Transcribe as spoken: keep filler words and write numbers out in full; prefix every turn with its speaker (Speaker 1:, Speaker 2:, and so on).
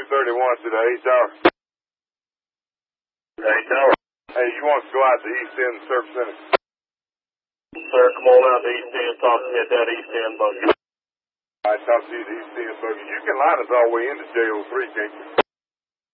Speaker 1: thirty-one to the eight Tower.
Speaker 2: eight Tower.
Speaker 1: Hey, you want to go out to East End Service Center?
Speaker 2: Sir, come on out to East End, talk to me at that East End buggy.
Speaker 1: I talk to you at East End Buggy. You can line us all the way into J O three, can't you?